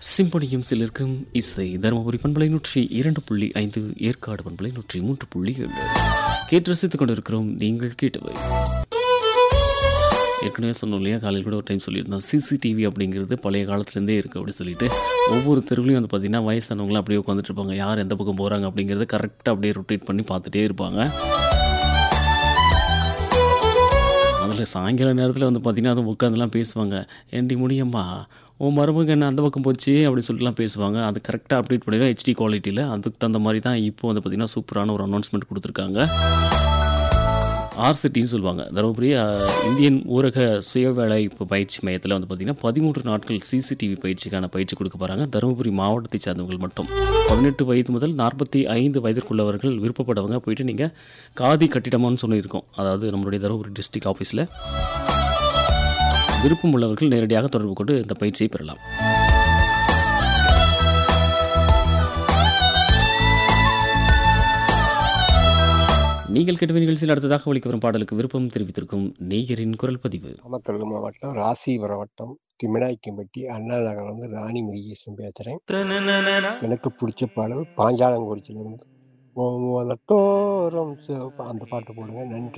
சிம்பனியும் சிலருக்கும் இசை தருமபுரி பண்பலை 102.5 ஏற்காடு பண்பலை 103.7 கேட்டு ரசித்துக் கொண்டிருக்கிறோம். நீங்கள் கேட்டவை ஏற்கனவே சொன்னோம் இல்லையா, காலையில் கூட ஒரு டைம் சொல்லியிருந்தோம். சிசிடிவி அப்படிங்கிறது பழைய காலத்துலேருந்தே இருக்குது அப்படின்னு சொல்லிட்டு ஒவ்வொரு தெருவுலையும் வந்து பார்த்திங்கன்னா வயசானவங்களாம் அப்படியே உட்காந்துட்டு இருப்பாங்க. யார் எந்த பக்கம் போகிறாங்க அப்படிங்கிறத கரெக்டாக அப்படியே ரொட்டேட் பண்ணி பார்த்துட்டே இருப்பாங்க. அதில் சாயங்கால நேரத்தில் வந்து பார்த்திங்கன்னா அதுவும் உட்காந்துலாம் பேசுவாங்க. ஏண்டி முடியம்மா உன் மருமக என்ன அந்த பக்கம் போச்சு அப்படின்னு சொல்லிட்டுலாம் பேசுவாங்க. அது கரெக்டாக அப்டேட் பண்ணிடுவோம் ஹெச்டி குவாலிட்டியில். அதுக்கு தகுந்த மாதிரி தான் இப்போ வந்து பார்த்திங்கன்னா சூப்பரான ஒரு அனௌன்ஸ்மெண்ட் கொடுத்துருக்காங்க. ஆர்சிட்டின்னு சொல்லுவாங்க, தருமபுரி இந்தியன் ஊரக சுயவேலைப்பு பயிற்சி மையத்தில் வந்து பார்த்திங்கன்னா 13 நாட்கள் சிசிடிவி பயிற்சிக்கான பயிற்சி கொடுக்க போகிறாங்க. தருமபுரி மாவட்டத்தை சார்ந்தவர்கள் மட்டும் 18 வயது முதல் 45 வயதிற்குள்ளவர்கள் விருப்பப்படவங்க போயிட்டு நீங்கள் காதி கட்டிடமானு சொல்லியிருக்கோம், அதாவது நம்மளுடைய தருமபுரி டிஸ்ட்ரிக்ட் ஆஃபீஸில் விருப்பம் உள்ளவர்கள் நேரடியாக தொடர்பு கொண்டு இந்த பயிற்சியை பெறலாம். நீங்கள் கேட்ட நிகழ்ச்சியில் அடுத்ததாக ஒலிக்க வரும் பாடலுக்கு விருப்பம் தெரிவித்திருக்கும் நேயரின் குரல் பதிவு. நாமக்கல் மாவட்டம் ராசிபுரம் வட்டம் திமினாய்க்கம்பட்டி அண்ணா நகர் வந்து ராணி முருகேசன் பேசுறேன். எனக்கு பிடிச்ச பாடல் பாஞ்சாலங்குறிச்சியிலிருந்து அந்த பாட்டு போடுங்க. நன்றி.